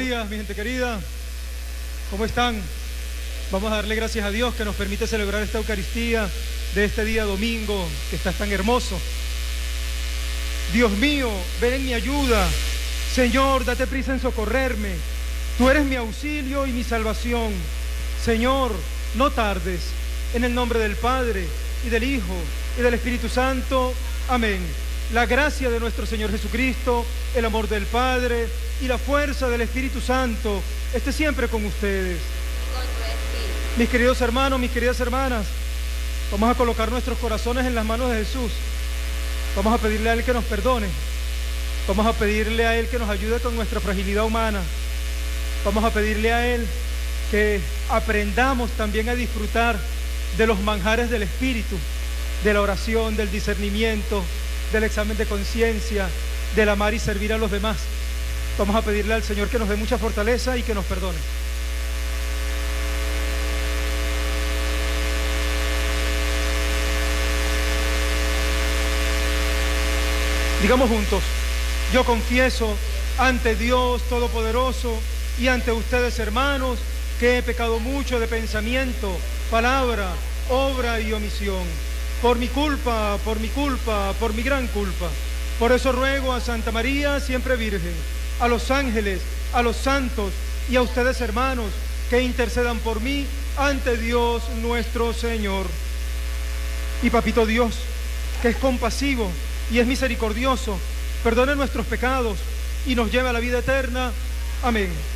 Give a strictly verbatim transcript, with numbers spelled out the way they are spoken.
días, mi gente querida. ¿Cómo están? Vamos a darle gracias a Dios que nos permite celebrar esta Eucaristía de este día domingo, que está tan hermoso. Dios mío, ven en mi ayuda. Señor, date prisa en socorrerme. Tú eres mi auxilio y mi salvación. Señor, no tardes. En el nombre del Padre, y del Hijo, y del Espíritu Santo. Amén. La gracia de nuestro Señor Jesucristo, el amor del Padre y la fuerza del Espíritu Santo esté siempre con ustedes. Con tu espíritu. Mis queridos hermanos, mis queridas hermanas, vamos a colocar nuestros corazones en las manos de Jesús. Vamos a pedirle a Él que nos perdone. Vamos a pedirle a Él que nos ayude con nuestra fragilidad humana. Vamos a pedirle a Él que aprendamos también a disfrutar de los manjares del Espíritu, de la oración, del discernimiento, del examen de conciencia, del amar y servir a los demás. Vamos a pedirle al Señor que nos dé mucha fortaleza y que nos perdone. Digamos juntos: yo confieso ante Dios Todopoderoso y ante ustedes, hermanos, que he pecado mucho de pensamiento, palabra, obra y omisión. Por mi culpa, por mi culpa, por mi gran culpa. Por eso ruego a Santa María, siempre Virgen, a los ángeles, a los santos y a ustedes, hermanos, que intercedan por mí ante Dios nuestro Señor. Y Papito Dios, que es compasivo y es misericordioso, perdone nuestros pecados y nos lleve a la vida eterna. Amén.